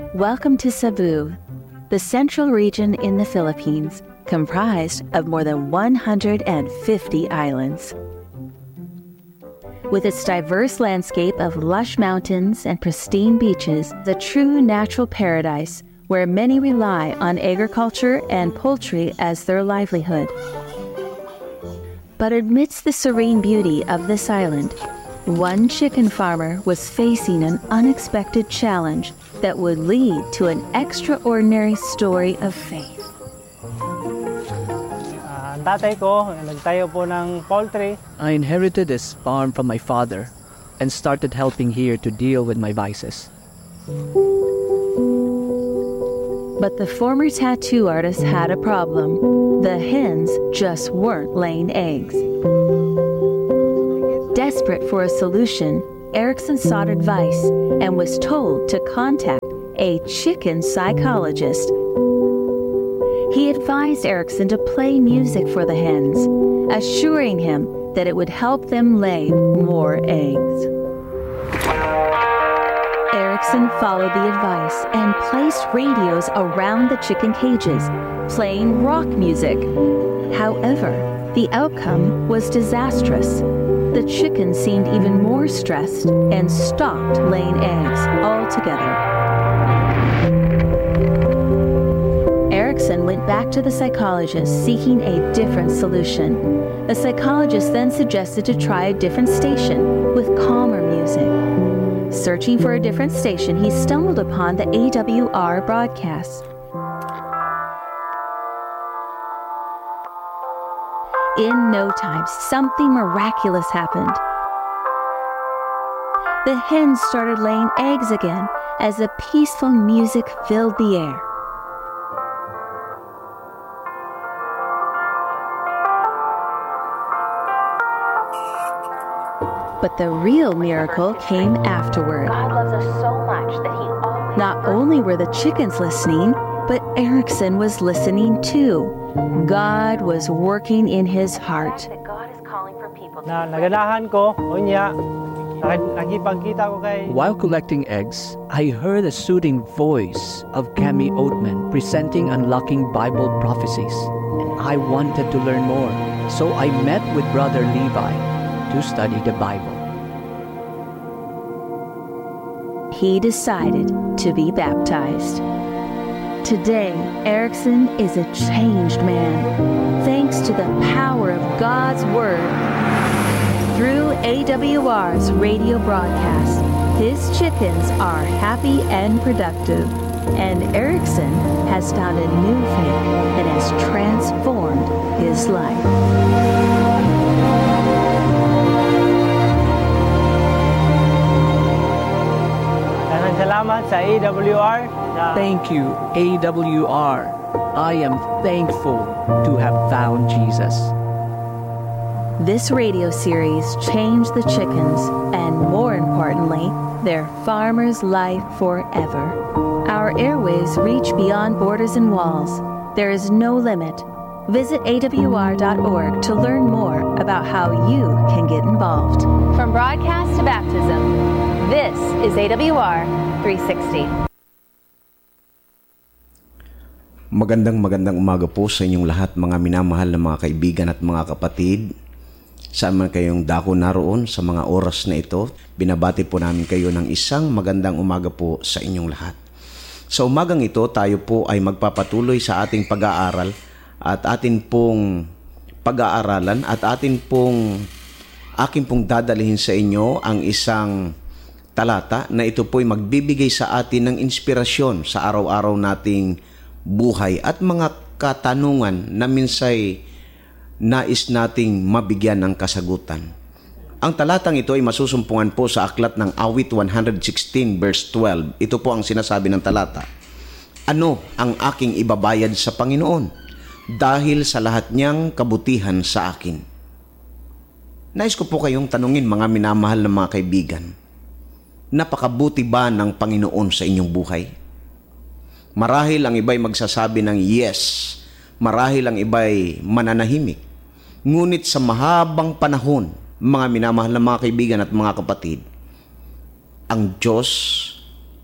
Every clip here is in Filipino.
Welcome to Cebu, the central region in the Philippines, comprised of more than 150 islands. With its diverse landscape of lush mountains and pristine beaches, the true natural paradise where many rely on agriculture and poultry as their livelihood. But amidst the serene beauty of this island, one chicken farmer was facing an unexpected challenge that would lead to an extraordinary story of faith. Ang tatay ko, nagtayo po ng poultry. I inherited this farm from my father and started helping here to deal with my vices. But the former tattoo artist had a problem. The hens just weren't laying eggs. Desperate for a solution, Erickson sought advice and was told to contact a chicken psychologist. He advised Erickson to play music for the hens, assuring him that it would help them lay more eggs. Erickson followed the advice and placed radios around the chicken cages, playing rock music. However, the outcome was disastrous. The chickens seemed even more stressed and stopped laying eggs altogether. Erickson went back to the psychologist seeking a different solution. The psychologist then suggested to try a different station with calmer music. Searching for a different station, he stumbled upon the AWR broadcast. In no time, something miraculous happened. The hens started laying eggs again as the peaceful music filled the air. But the real miracle came afterward. God loves us so much that He always... Not only were the chickens listening, but Erickson was listening too. God was working in his heart. While collecting eggs, I heard a soothing voice of Cami Oatman presenting unlocking Bible prophecies. And I wanted to learn more, so I met with Brother Levi to study the Bible. He decided to be baptized. Today, Erickson is a changed man, thanks to the power of God's Word. Through AWR's radio broadcast, his chickens are happy and productive, and Erickson has found a new faith that has transformed his life. Salamat sa AWR. Thank you, AWR. I am thankful to have found Jesus. This radio series changed the chickens and, more importantly, their farmer's life forever. Our airways reach beyond borders and walls. There is no limit. Visit awr.org to learn more about how you can get involved. From broadcast to baptism, this is AWR 360. Magandang umaga po sa inyong lahat, mga minamahal na mga kaibigan at mga kapatid. Saan man kayong dako naroon sa mga oras na ito, binabati po namin kayo ng isang magandang umaga po sa inyong lahat. Sa umagang ito, tayo po ay magpapatuloy sa ating pag-aaral at atin pong pag-aaralan at akin pong dadalhin sa inyo ang isang talata na ito po'y magbibigay sa atin ng inspirasyon sa araw-araw nating buhay at mga katanungan na minsay nais nating mabigyan ng kasagutan. Ang talatang ito ay masusumpungan po sa aklat ng Awit 116 verse 12. Ito po ang sinasabi ng talata. Ano ang aking ibabayad sa Panginoon dahil sa lahat niyang kabutihan sa akin? Nais ko po kayong tanungin, mga minamahal na mga kaibigan. Napakabuti ba ng Panginoon sa inyong buhay? Marahil ang iba'y magsasabi ng yes. Marahil ang iba'y mananahimik. Ngunit sa mahabang panahon, mga minamahal na mga kaibigan at mga kapatid, ang Diyos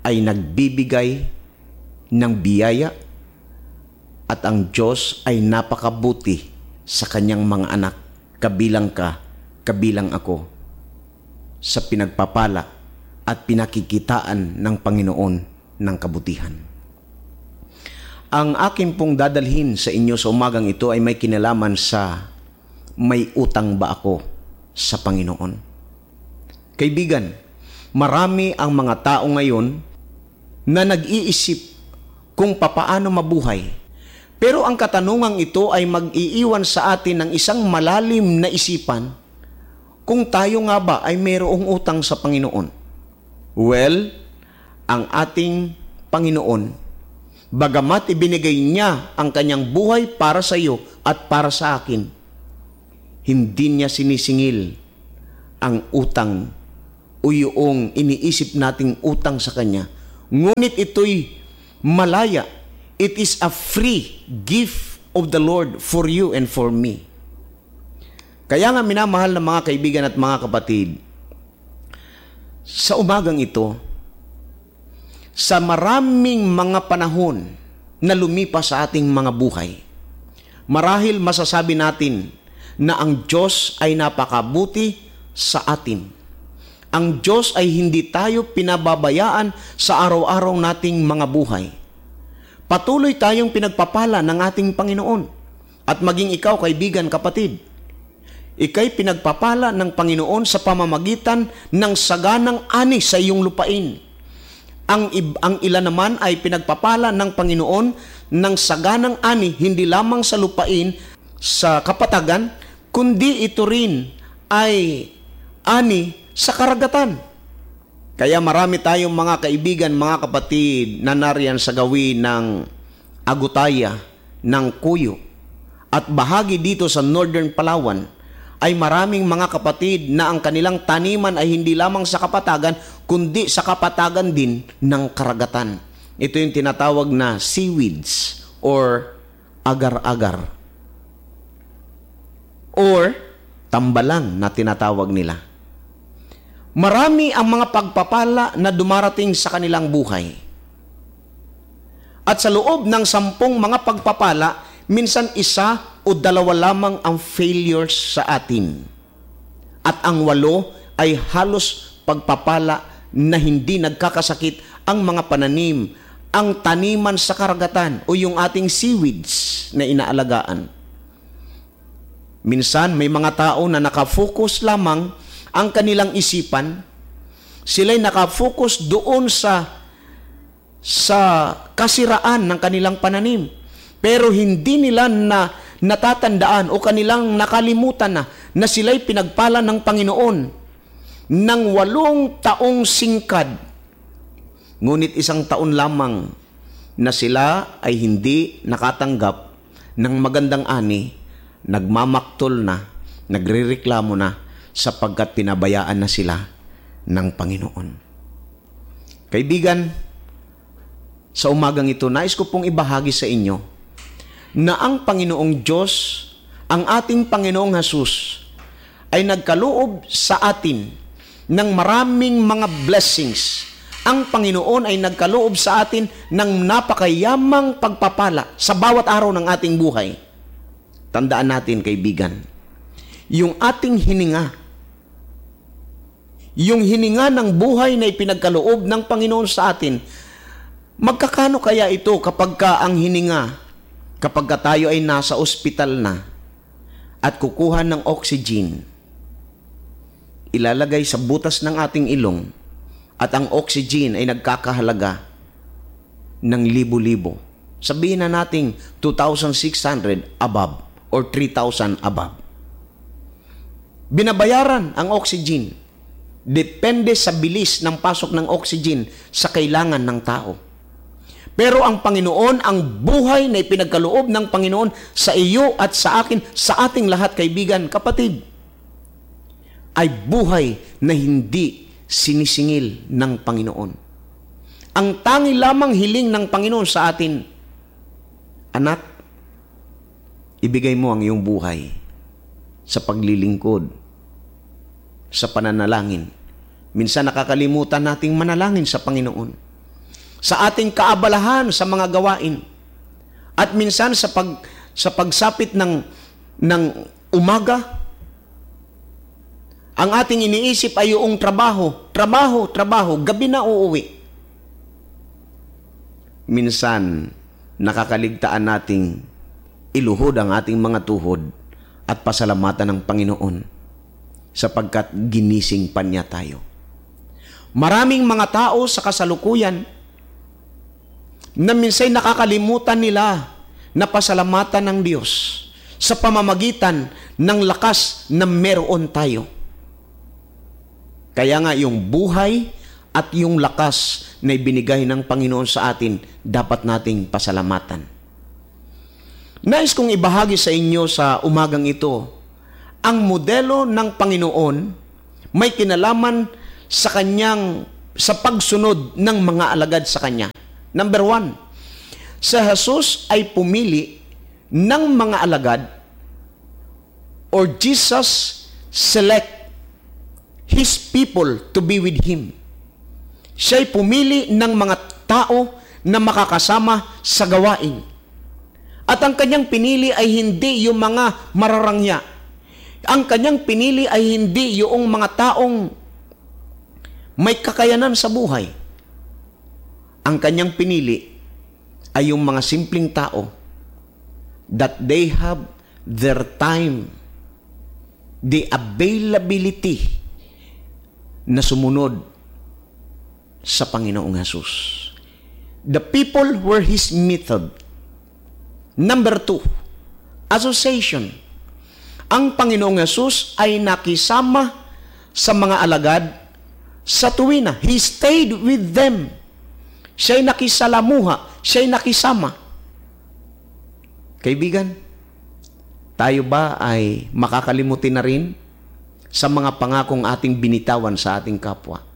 ay nagbibigay ng biyaya at ang Diyos ay napakabuti sa kanyang mga anak. Kabilang ka, kabilang ako sa pinagpapala at pinakikitaan ng Panginoon ng kabutihan. Ang akin pong dadalhin sa inyo sa umagang ito ay may kinalaman sa may utang ba ako sa Panginoon. Kaibigan, marami ang mga tao ngayon na nag-iisip kung papaano mabuhay. Pero ang katanungang ito ay mag-iiwan sa atin ng isang malalim na isipan kung tayo nga ba ay mayroong utang sa Panginoon. Well, ang ating Panginoon, bagamat ibinigay niya ang kanyang buhay para sa iyo at para sa akin, hindi niya sinisingil ang utang o yung iniisip nating utang sa kanya. Ngunit ito'y malaya. It is a free gift of the Lord for you and for me. Kaya nga minamahal na mga kaibigan at mga kapatid, sa umagang ito, sa maraming mga panahon na lumipas sa ating mga buhay, marahil masasabi natin na ang Diyos ay napakabuti sa atin. Ang Diyos ay hindi tayo pinababayaan sa araw-araw nating mga buhay. Patuloy tayong pinagpapala ng ating Panginoon. At maging ikaw, kaibigan, kapatid, ika'y pinagpapala ng Panginoon sa pamamagitan ng saganang ani sa iyong lupain. Ang ilan naman ay pinagpapala ng Panginoon ng saganang ani hindi lamang sa lupain, sa kapatagan, kundi ito rin ay ani sa karagatan. Kaya marami tayong mga kaibigan, mga kapatid na nariyan sa gawin ng Agutaya, ng Cuyo, at bahagi dito sa Northern Palawan, ay maraming mga kapatid na ang kanilang taniman ay hindi lamang sa kapatagan, kundi sa kapatagan din ng karagatan. Ito yung tinatawag na seaweeds or agar-agar or tambalang na tinatawag nila. Marami ang mga pagpapala na dumarating sa kanilang buhay. At sa loob ng 10 mga pagpapala, minsan 1 o 2 lamang ang failures sa atin. At ang 8 ay halos pagpapala na hindi nagkakasakit ang mga pananim, ang taniman sa karagatan o yung ating seaweeds na inaalagaan. Minsan may mga tao na nakafocus lamang ang kanilang isipan, sila'y nakafocus doon sa kasiraan ng kanilang pananim. Pero hindi nila natatandaan o kanilang nakalimutan na sila'y pinagpala ng Panginoon ng 8 taong singkad. Ngunit 1 taon lamang na sila ay hindi nakatanggap ng magandang ani, nagmamaktol na, nagrereklamo na, sapagkat pinabayaan na sila ng Panginoon. Kaibigan, sa umagang ito, nais ko pong ibahagi sa inyo na ang Panginoong Diyos, ang ating Panginoong Hesus, ay nagkaloob sa atin ng maraming mga blessings. Ang Panginoon ay nagkaloob sa atin ng napakayamang pagpapala sa bawat araw ng ating buhay. Tandaan natin, kaibigan, yung ating hininga, yung hininga ng buhay na ipinagkaloob ng Panginoon sa atin, magkakano kaya ito kapag ang hininga, kapag tayo ay nasa ospital na at kukuha ng oxygen, ilalagay sa butas ng ating ilong at ang oxygen ay nagkakahalaga ng libo-libo. Sabihin na nating 2,600 above or 3,000 above. Binabayaran ang oxygen. Depende sa bilis ng pasok ng oxygen sa kailangan ng tao. Pero ang Panginoon, ang buhay na ipinagkaloob ng Panginoon sa iyo at sa akin, sa ating lahat, kaibigan, kapatid, ay buhay na hindi sinisingil ng Panginoon. Ang tangi lamang hiling ng Panginoon sa atin, anak, ibigay mo ang iyong buhay sa paglilingkod, sa pananalangin. Minsan nakakalimutan nating manalangin sa Panginoon. sa ating kaabalahan sa mga gawain. At minsan sa pagsapit ng umaga, ang ating iniisip ay yung trabaho, gabi na uuwi. Minsan, nakakaligtaan nating iluhod ang ating mga tuhod at pasalamatan ng Panginoon sapagkat ginising pa niya tayo. Maraming mga tao sa kasalukuyan na minsan nakakalimutan nila na pasalamatan ng Diyos sa pamamagitan ng lakas na meron tayo. Kaya nga yung buhay at yung lakas na ibinigay ng Panginoon sa atin, dapat nating pasalamatan. Nais kong ibahagi sa inyo sa umagang ito, ang modelo ng Panginoon may kinalaman sa pagsunod ng mga alagad sa Kanya. Number 1, si Jesus ay pumili ng mga alagad, or Jesus select His people to be with Him. Siya'y pumili ng mga tao na makakasama sa gawain. At ang kanyang pinili ay hindi yung mga mararangya. Ang kanyang pinili ay hindi yung mga taong may kakayanan sa buhay. Ang kanyang pinili ay yung mga simpleng tao that they have their time, the availability na sumunod sa Panginoong Jesus. The people were His method. Number 2, association. Ang Panginoong Jesus ay nakisama sa mga alagad sa tuwina. He stayed with them. Siya'y nakisalamuha. Siya'y nakisama. Kaibigan, tayo ba ay makakalimutin na rin sa mga pangakong ating binitawan sa ating kapwa?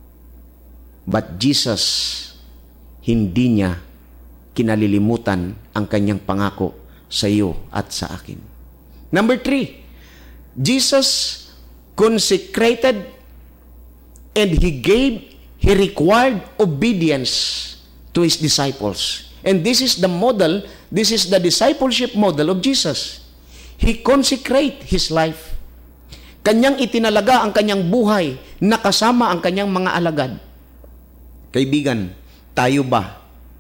But Jesus, hindi niya kinalilimutan ang kanyang pangako sa iyo at sa akin. Number 3, Jesus consecrated and He required obedience to His disciples. And this is the model, this is the discipleship model of Jesus. He consecrate His life. Kanyang itinalaga ang kanyang buhay na kasama ang kanyang mga alagad. Kaibigan, tayo ba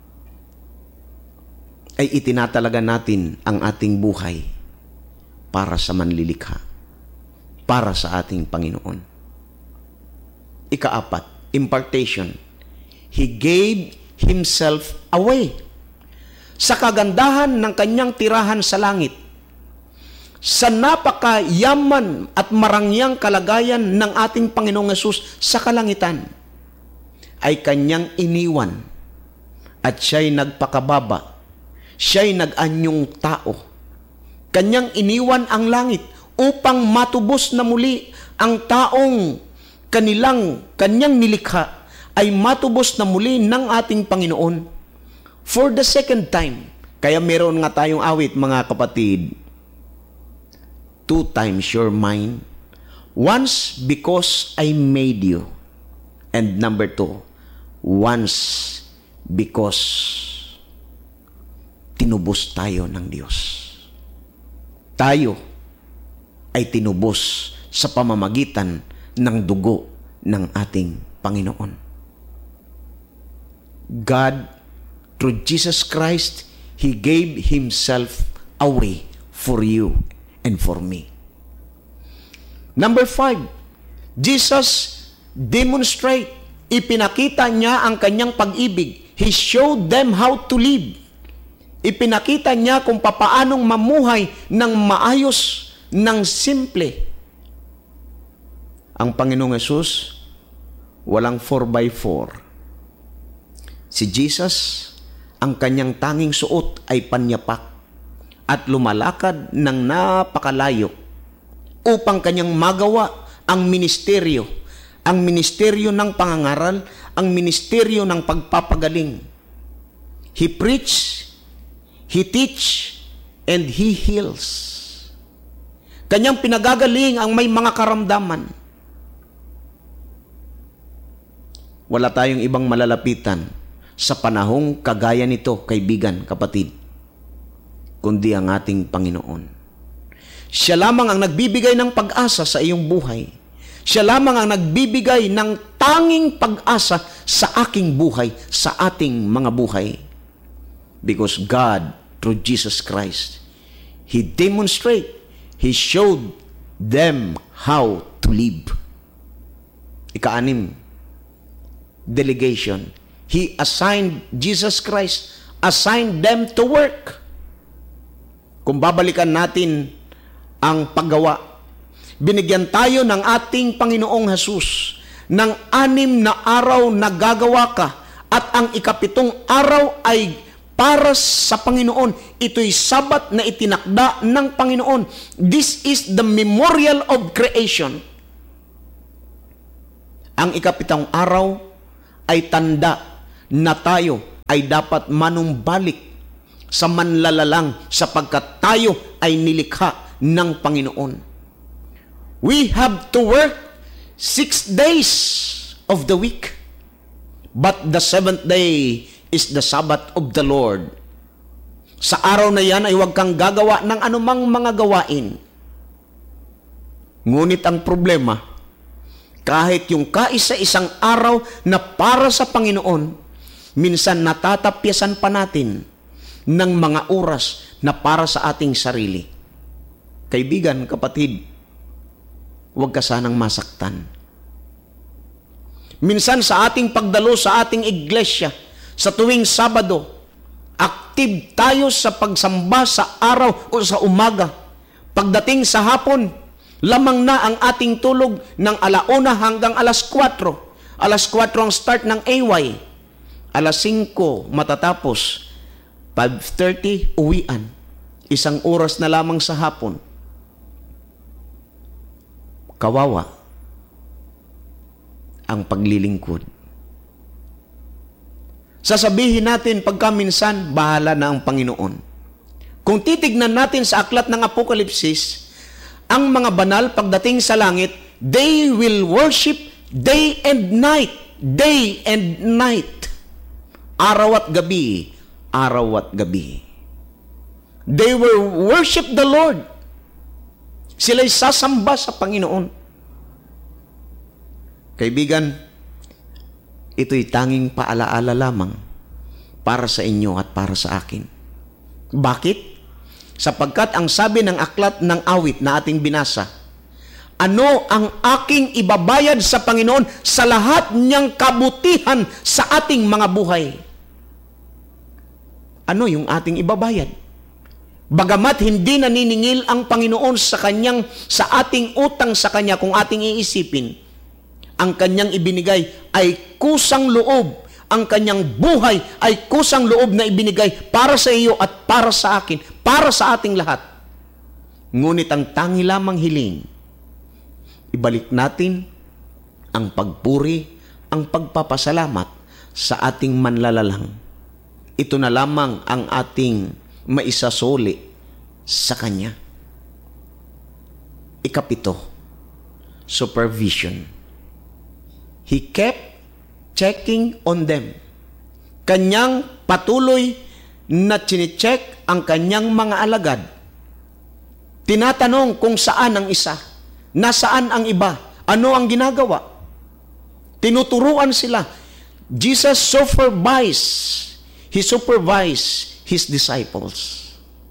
ay itinatalaga natin ang ating buhay para sa manlilikha, para sa ating Panginoon? Ika-4, impartation. He gave Himself away. Sa kagandahan ng kanyang tirahan sa langit, sa napakayaman at marangyang kalagayan ng ating Panginoong Hesus sa kalangitan, ay kanyang iniwan at siya'y nagpakababa. Siya'y nag-anyong tao. Kanyang iniwan ang langit upang matubos na muli ang taong kanyang nilikha ay matubos na muli ng ating Panginoon for the second time. Kaya meron nga tayong awit, mga kapatid. 2 times you're mine. Once because I made you. And number 2, once because tinubos tayo ng Diyos. Tayo ay tinubos sa pamamagitan ng dugo ng ating Panginoon. God, through Jesus Christ, He gave Himself away for you and for me. Number 5, Jesus ipinakita niya ang kanyang pag-ibig. He showed them how to live. Ipinakita niya kung papaanong mamuhay ng maayos, ng simple. Ang Panginoong Hesus, walang 4x4. Si Jesus, ang kanyang tanging suot ay panyapak at lumalakad ng napakalayo upang kanyang magawa ang ministeryo ng pangangaral, ang ministeryo ng pagpapagaling. He preach, He teach, and He heals. Kanyang pinagagaling ang may mga karamdaman. Wala tayong ibang malalapitan sa panahong kagaya nito, kaibigan, kapatid, kundi ang ating Panginoon. Siya lamang ang nagbibigay ng pag-asa sa iyong buhay. Siya lamang ang nagbibigay ng tanging pag-asa sa aking buhay, sa ating mga buhay. Because God, through Jesus Christ, He He showed them how to live. Ika-6, delegation. Jesus Christ assigned them to work. Kung babalikan natin ang paggawa, binigyan tayo ng ating Panginoong Jesus ng 6 na araw na gagawa ka, at ang ika-7 araw ay para sa Panginoon. Ito'y Sabat na itinakda ng Panginoon. This is the memorial of creation. Ang ika-7 araw ay tanda na tayo ay dapat manumbalik sa manlalalang, sapagkat tayo ay nilikha ng Panginoon. We have to work 6 days of the week, but the 7th day is the Sabbath of the Lord. Sa araw na yan ay huwag kang gagawa ng anumang mga gawain. Ngunit ang problema, kahit yung kaisa-isang araw na para sa Panginoon, minsan natatapyasan pa natin ng mga oras na para sa ating sarili. Kaibigan, kapatid, huwag ka sanang masaktan. Minsan sa ating pagdalo sa ating iglesia, sa tuwing Sabado, active tayo sa pagsamba sa araw o sa umaga. Pagdating sa hapon, lamang na ang ating tulog ng 1:00 hanggang 4:00. 4:00 ang start ng AY. 5:00 matatapos. 5:30 uwian. 1 oras na lamang sa hapon. Kawawa ang paglilingkod. Sasabihin natin pagkaminsan, bahala na ang Panginoon. Kung titignan natin sa aklat ng Apokalipsis, ang mga banal pagdating sa langit, they will worship day and night. Day and night. Araw at gabi. Araw at gabi. They will worship the Lord. Sila'y sasamba sa Panginoon. Kaibigan, ito'y tanging paalaala lamang para sa inyo at para sa akin. Bakit? Sapagkat ang sabi ng aklat ng awit na ating binasa, ano ang aking ibabayad sa Panginoon sa lahat niyang kabutihan sa ating mga buhay? Ano yung ating ibabayad? Bagamat hindi naniningil ang Panginoon sa ating utang sa Kanya, kung ating iisipin, ang Kanyang ibinigay ay kusang loob. Ang Kanyang buhay ay kusang loob na ibinigay para sa iyo at para sa akin, para sa ating lahat. Ngunit ang tangi lamang hiling, ibalik natin ang pagpuri, ang pagpapasalamat sa ating manlalalang. Ito na lamang ang ating maisasoli sa Kanya. 7, supervision. He kept checking on them. Kanyang patuloy na chine-check ang kanyang mga alagad. Tinatanong kung saan ang isa, nasaan ang iba, ano ang ginagawa. Tinuturuan sila. Jesus He supervised His disciples.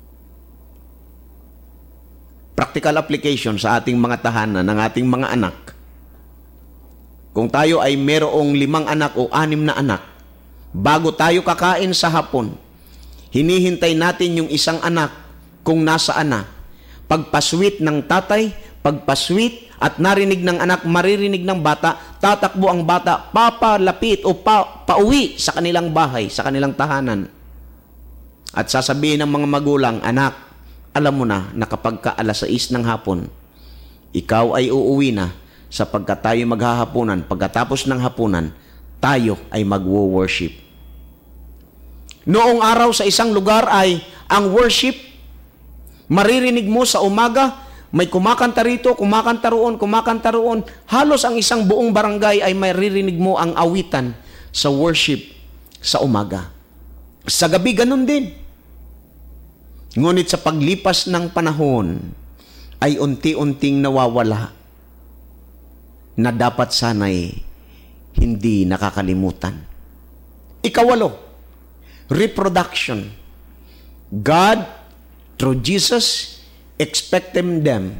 Practical application sa ating mga tahanan, ng ating mga anak. Kung tayo ay merong 5 anak o 6 na anak, bago tayo kakain sa hapon, hinihintay natin yung isang anak kung nasaan na. Pagpasweet ng tatay, pagpasweet at narinig ng anak, maririnig ng bata, tatakbo ang bata, papalapit o pauwi sa kanilang bahay, sa kanilang tahanan. At sasabihin ng mga magulang, anak, alam mo na kapag ka 6:00 ng hapon, ikaw ay uuwi na, sapagkat tayo maghahapunan. Pagkatapos ng hapunan, tayo ay magwo-worship. Noong araw sa isang lugar ay ang worship, maririnig mo sa umaga, may kumakanta rito, kumakanta roon. Halos ang isang buong barangay ay maririnig mo ang awitan sa worship sa umaga. Sa gabi, ganun din. Ngunit sa paglipas ng panahon, ay unti-unting nawawala na dapat sana'y hindi nakakalimutan. Ikawalo, reproduction. God, through Jesus, expected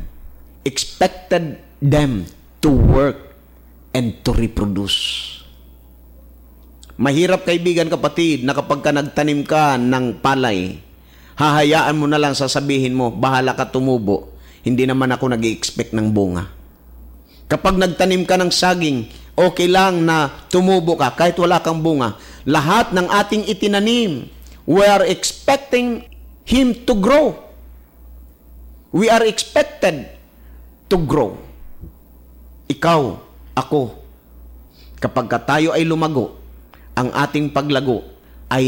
them to work and to reproduce. Mahirap, kaibigan, kapatid, na kapag ka nagtanim ka ng palay, hahayaan mo na lang, sasabihin mo, bahala ka tumubo. Hindi naman ako nag-i-expect ng bunga. Kapag nagtanim ka ng saging, okay lang na tumubo ka kahit wala kang bunga. Lahat ng ating itinanim, we are expecting him to grow. We are expected to grow. Ikaw, ako, kapag tayo ay lumago, ang ating paglago